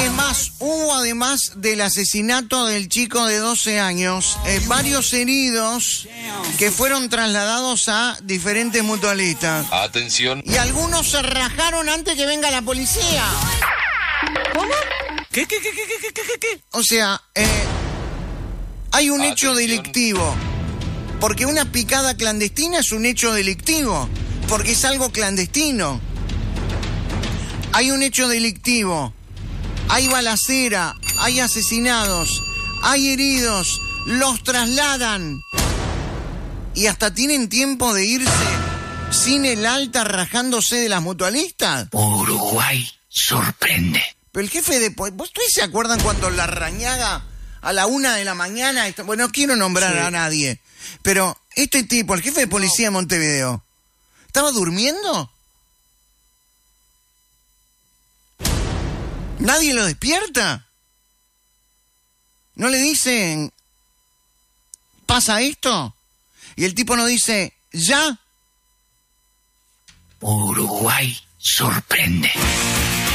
Es más, hubo además del asesinato del chico de 12 años, varios heridos que fueron trasladados a diferentes mutualistas. Atención. Y algunos se rajaron antes que venga la policía. ¿Cómo? ¿Qué? O sea, hay un hecho Atención. delictivo. Porque una picada clandestina es un hecho delictivo. Porque es algo clandestino. Hay un hecho delictivo. Hay balacera, hay asesinados, hay heridos, los trasladan. Y hasta tienen tiempo de irse sin el alta rajándose de las mutualistas. Uruguay sorprende. Pero el jefe de... ¿Ustedes se acuerdan cuando Larrañaga a la 1 de la mañana... Bueno, no quiero nombrar a nadie, pero este tipo, el jefe de policía de Montevideo, ¿estaba durmiendo? ¿Nadie lo despierta? ¿No le dicen, pasa esto? Y el tipo no dice, ¿ya? Uruguay sorprende.